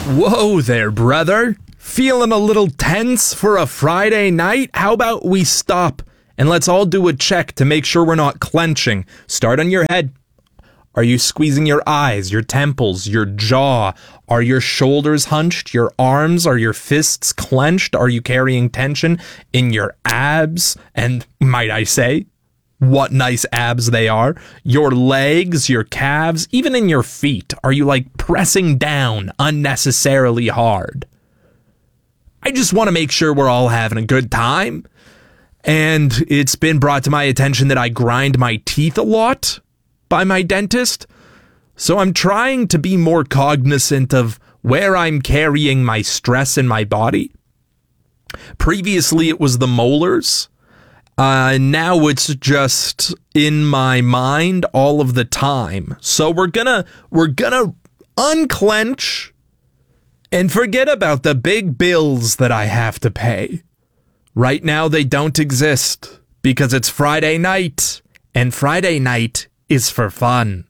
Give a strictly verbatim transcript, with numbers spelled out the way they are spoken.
Whoa there, brother. Feeling a little tense for a Friday night? How about we stop and let's all do a check to make sure we're not clenching. Start on your head. Are you squeezing your eyes, your temples, your jaw? Are your shoulders hunched? Your arms? Are your fists clenched? Are you carrying tension in your abs? And might I say, what nice abs they are. Your legs, your calves, even in your feet. Are you like pressing down unnecessarily hard? I just want to make sure we're all having a good time. And it's been brought to my attention that I grind my teeth a lot by my dentist. So I'm trying to be more cognizant of where I'm carrying my stress in my body. Previously, it was the molars. Uh, now it's just in my mind all of the time. So we're gonna, we're gonna unclench and forget about the big bills that I have to pay. Right now they don't exist because it's Friday night, and Friday night is for fun.